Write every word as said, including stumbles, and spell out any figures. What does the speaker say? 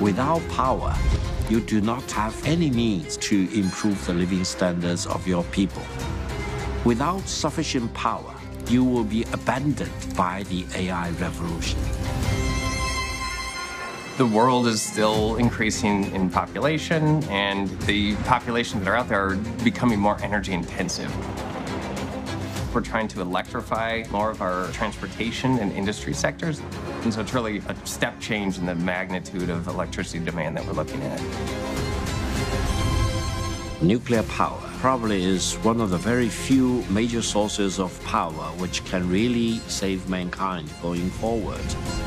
Without power, you do not have any means to improve the living standards of your people. Without sufficient power, you will be abandoned by the A I revolution. The world is still increasing in population, and the populations that are out there are becoming more energy intensive. We're trying to electrify more of our transportation and industry sectors, and so it's really a step change in the magnitude of electricity demand that we're looking at. Nuclear power probably is one of the very few major sources of power which can really save mankind going forward.